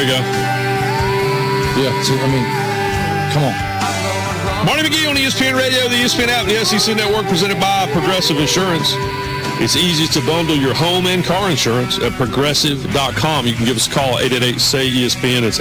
you go. Yeah, so, I mean, come on. Marty McGee on ESPN Radio, the ESPN app, the SEC Network, presented by Progressive Insurance. It's easy to bundle your home and car insurance at Progressive.com. You can give us a call, 888-SAY-ESPN. It's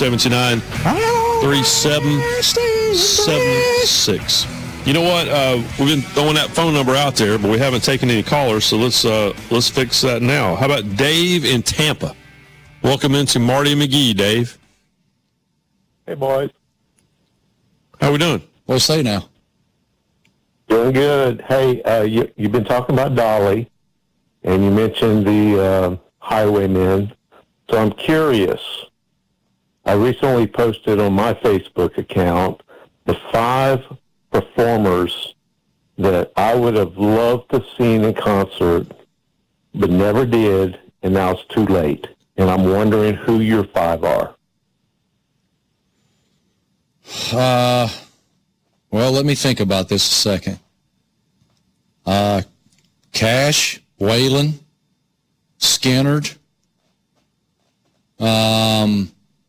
888-729-3776. You know what? We've been throwing that phone number out there, but we haven't taken any callers, so let's fix that now. How about Dave in Tampa? Welcome into Marty McGee, Dave. Hey, boys. How we doing? What do you say now? Doing good. Hey, you've been talking about Dolly, and you mentioned the Highwaymen. So I'm curious. I recently posted on my Facebook account the 5 performers that I would have loved to seen in concert, but never did, and now it's too late. And I'm wondering who your 5 are. Well, let me think about this a second. Cash, Waylon, Skinnerd, well,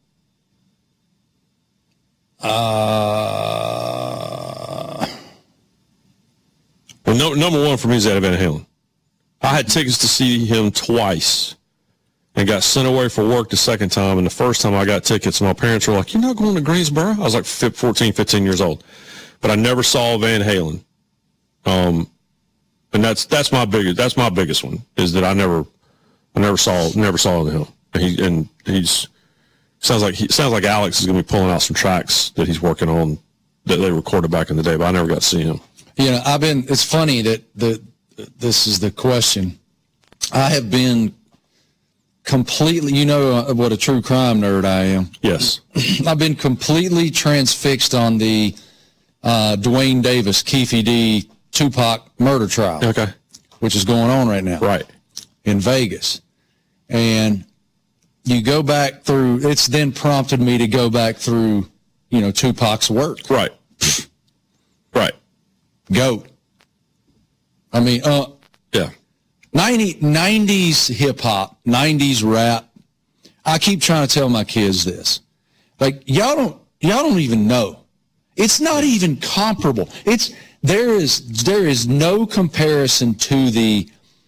number one for me is Eddie Van Halen. I had tickets to see him twice and got sent away for work the second time. And the first time I got tickets, my parents were like, "You're not going to Greensboro?" I was like 14, 15 years old. But I never saw Van Halen. And that's my biggest one, is that I never saw him. And he's sounds like Alex is going to be pulling out some tracks that he's working on that they recorded back in the day, but I never got to see him. You know, it's funny that this is the question. I have been completely, you know what a true crime nerd I am. Yes. I've been completely transfixed on the Dwayne Davis, Keefe D, Tupac murder trial. Okay. Which is going on right now. Right. In Vegas. And you go back through, it's then prompted me to go back through, Tupac's work. Right. Right. GOAT. I mean, yeah. 90s hip-hop, 90s rap. I keep trying to tell my kids this. Like, y'all don't even know. It's not even comparable. There is no comparison to the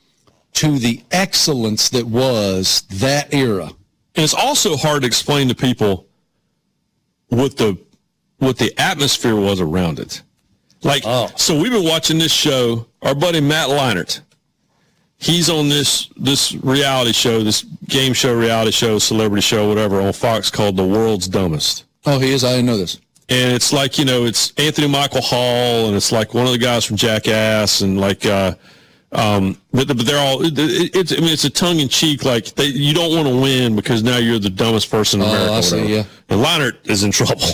excellence that was that era. And it's also hard to explain to people what the atmosphere was around it. So we've been watching this show. Our buddy Matt Leinart, he's on this reality show, this game show, reality show, celebrity show, whatever, on Fox called The World's Dumbest. Oh, he is? I didn't know this. And it's like, it's Anthony Michael Hall, and it's like one of the guys from Jackass, and like, but they're all, it's a tongue in cheek, like you don't want to win because now you're the dumbest person in America. I see, yeah. And Leinart is in trouble.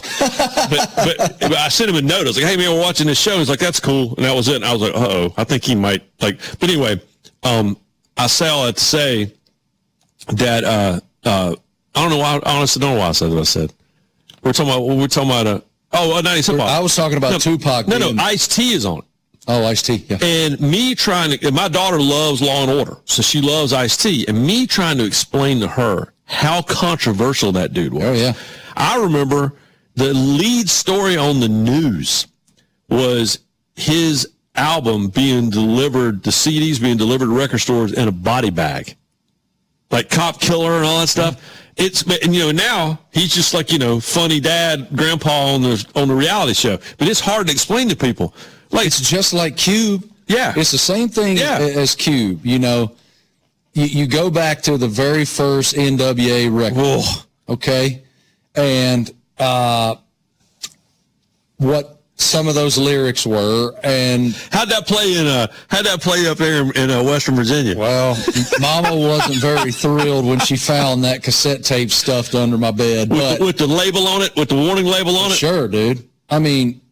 but I sent him a note. I was like, "Hey man, we're watching this show." He's like, "That's cool," and that was it. And I was like, "Uh-oh, I think he might like." But anyway, I say all that to say that I don't know why. I honestly don't know why I said what I said. We're talking about. I was talking about Tupac. No, Ice-T is on it. Oh, Ice-T, yeah. And me my daughter loves Law and Order, so she loves Ice-T. And me trying to explain to her how controversial that dude was. Oh, yeah. I remember the lead story on the news was his album being delivered, the CDs being delivered to record stores in a body bag. Like Cop Killer and all that stuff. Now he's just like, funny dad, grandpa on the reality show. But it's hard to explain to people. Like, it's just like Cube. Yeah. It's the same thing as Cube. You go back to the very first NWA record. Whoa. Okay? And what some of those lyrics were, and how'd that play up there in Western Virginia? Well, Mama wasn't very thrilled when she found that cassette tape stuffed under my bed. With the label on it, with the warning label on it? Sure, dude. I mean,